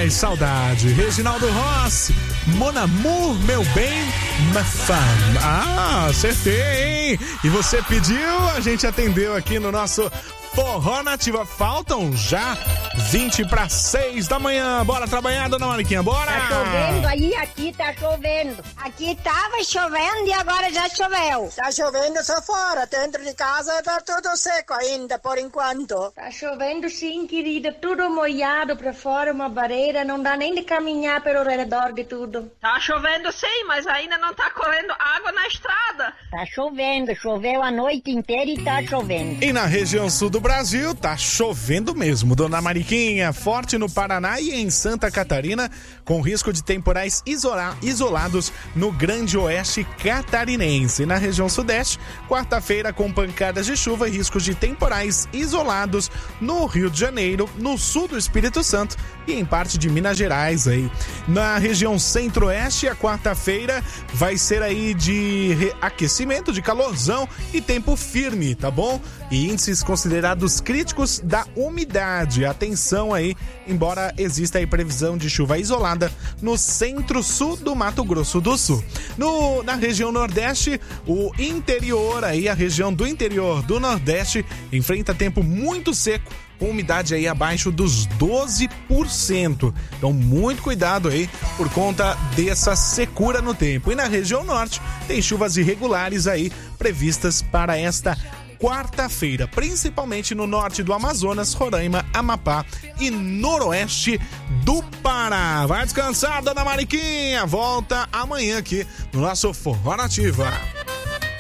Ai, saudade. Reginaldo Rossi, Mon Amour, meu bem, ma femme. Ah, acertei, hein? E você pediu, a gente atendeu aqui no nosso Forró Nativa. Faltam já 5:20 da manhã. Bora trabalhar, dona Mariquinha, bora! Tá chovendo aí, aqui tá chovendo. Aqui tava chovendo e agora já choveu. Tá chovendo só fora, dentro de casa tá tudo seco ainda, por enquanto. Tá chovendo sim, querida, tudo molhado pra fora, uma barreira, não dá nem de caminhar pelo redor de tudo. Tá chovendo sim, mas ainda não tá correndo água na estrada. Tá chovendo, choveu a noite inteira e tá chovendo. E na região sul do Brasil, tá chovendo mesmo, dona Mariquinha. Forte no Paraná e em Santa Catarina, com risco de temporais isolados no Grande Oeste catarinense. Na região sudeste, quarta-feira com pancadas de chuva e riscos de temporais isolados no Rio de Janeiro, no sul do Espírito Santo e em parte de Minas Gerais aí. Na região centro-oeste, a quarta-feira vai ser aí de aquecimento, de calorzão e tempo firme, tá bom? E índices considerados críticos da umidade. Atenção aí, embora exista aí previsão de chuva isolada no centro-sul do Mato Grosso do Sul. Na região nordeste, o interior aí, a região do interior do Nordeste enfrenta tempo muito seco, com umidade aí abaixo dos 12%. Então, muito cuidado aí por conta dessa secura no tempo. E na região norte, tem chuvas irregulares aí previstas para esta quarta-feira, principalmente no norte do Amazonas, Roraima, Amapá e noroeste do Pará. Vai descansar, dona Mariquinha. Volta amanhã aqui no nosso Forró Nativa.